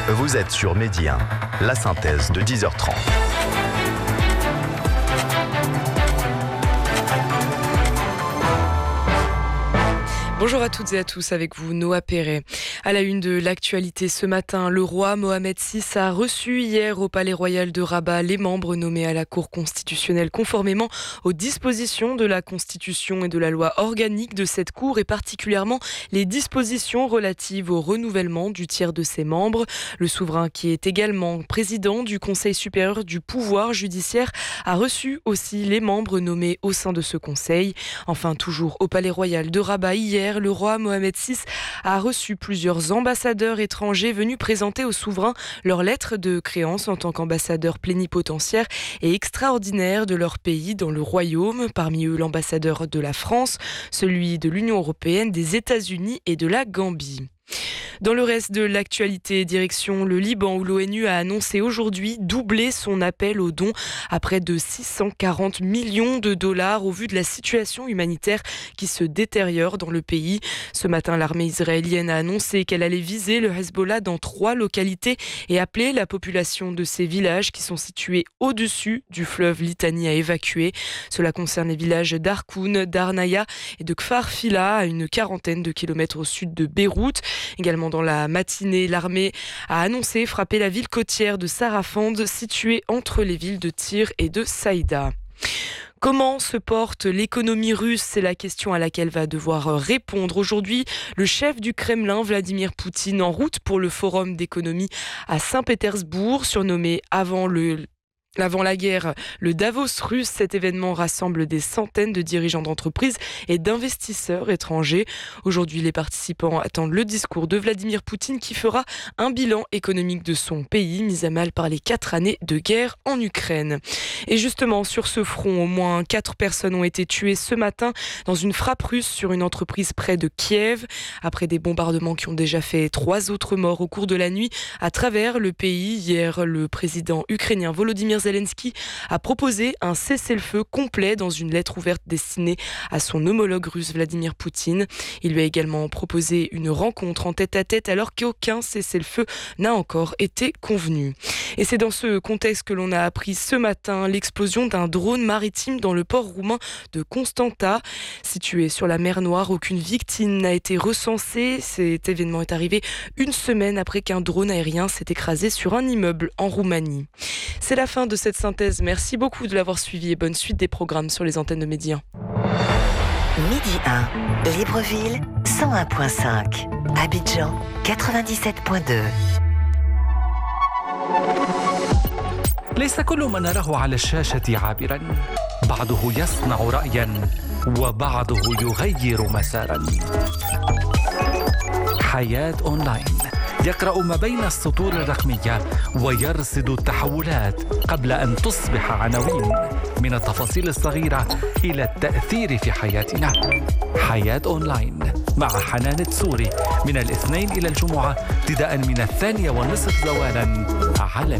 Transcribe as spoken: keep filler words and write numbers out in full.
Vous êtes sur Midi un, la synthèse de dix heures trente. Bonjour à toutes et à tous, avec vous Noah Perret. À la une de l'actualité ce matin, le roi Mohamed six a reçu hier au Palais Royal de Rabat les membres nommés à la Cour constitutionnelle conformément aux dispositions de la Constitution et de la loi organique de cette Cour et particulièrement les dispositions relatives au renouvellement du tiers de ses membres. Le souverain, qui est également président du Conseil supérieur du pouvoir judiciaire, a reçu aussi les membres nommés au sein de ce conseil. Enfin, toujours au Palais Royal de Rabat hier, le roi Mohamed six a reçu plusieurs ambassadeurs étrangers venus présenter au souverain leur lettre de créance en tant qu'ambassadeur plénipotentiaire et extraordinaire de leur pays dans le royaume. Parmi eux, l'ambassadeur de la France, celui de l'Union européenne, des États-Unis et de la Gambie. Dans le reste de l'actualité, direction le Liban où l'ONU a annoncé aujourd'hui doubler son appel aux dons à près de six cent quarante millions de dollars au vu de la situation humanitaire qui se détériore dans le pays. Ce matin, l'armée israélienne a annoncé qu'elle allait viser le Hezbollah dans trois localités et appeler la population de ces villages qui sont situés au-dessus du fleuve Litani à évacuer. Cela concerne les villages d'Arkoun, d'Arnaya et de Kfar Fila à une quarantaine de kilomètres au sud de Beyrouth. Également dans la matinée, l'armée a annoncé frapper la ville côtière de Sarafand, située entre les villes de Tyr et de Saïda. Comment se porte l'économie russe ? C'est la question à laquelle va devoir répondre aujourd'hui le chef du Kremlin, Vladimir Poutine, en route pour le forum d'économie à Saint-Pétersbourg, surnommé avant le Avant la guerre, le Davos russe. Cet événement rassemble des centaines de dirigeants d'entreprises et d'investisseurs étrangers. Aujourd'hui, les participants attendent le discours de Vladimir Poutine qui fera un bilan économique de son pays, mis à mal par les quatre années de guerre en Ukraine. Et justement, sur ce front, au moins quatre personnes ont été tuées ce matin dans une frappe russe sur une entreprise près de Kiev. Après des bombardements qui ont déjà fait trois autres morts au cours de la nuit à travers le pays. Hier, le président ukrainien Volodymyr Zelensky a proposé un cessez-le-feu complet dans une lettre ouverte destinée à son homologue russe Vladimir Poutine. Il lui a également proposé une rencontre en tête-à-tête alors qu'aucun cessez-le-feu n'a encore été convenu. Et c'est dans ce contexte que l'on a appris ce matin l'explosion d'un drone maritime dans le port roumain de Constanta. Situé sur la mer Noire, aucune victime n'a été recensée. Cet événement est arrivé une semaine après qu'un drone aérien s'est écrasé sur un immeuble en Roumanie. C'est la fin de cette synthèse. Merci beaucoup de l'avoir suivi et bonne suite des programmes sur les antennes de Midi un. Midi un, Libreville, cent un virgule cinq. Abidjan, quatre-vingt-dix-sept virgule deux. ليس كل ما نراه على الشاشة عابرا، بعضه يصنع رأيا وبعضه يغير مسارا. حياة أونلاين يقرأ ما بين السطور الرقمية ويرصد التحولات قبل أن تصبح عناوين، من التفاصيل الصغيرة إلى التأثير في حياتنا. حياة أونلاين مع حنان تسوري من الاثنين إلى الجمعة ابتداء من الثانية والنصف زوالا على